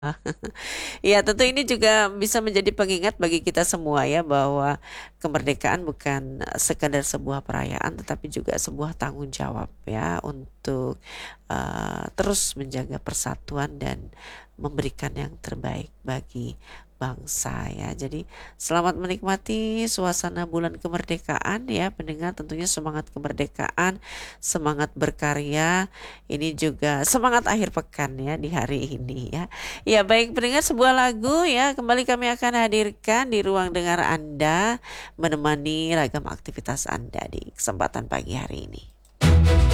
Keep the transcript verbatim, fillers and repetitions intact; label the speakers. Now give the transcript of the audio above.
Speaker 1: Ya, tentu ini juga bisa menjadi pengingat bagi kita semua ya bahwa kemerdekaan bukan sekadar sebuah perayaan tetapi juga sebuah tanggung jawab ya untuk eh, terus menjaga persatuan dan memberikan yang terbaik bagi bangsa ya. Jadi selamat menikmati suasana bulan kemerdekaan ya pendengar, tentunya semangat kemerdekaan, semangat berkarya, ini juga semangat akhir pekan ya di hari ini ya. Ya baik pendengar, sebuah lagu ya kembali kami akan hadirkan di ruang dengar Anda, menemani ragam aktivitas Anda di kesempatan pagi hari ini.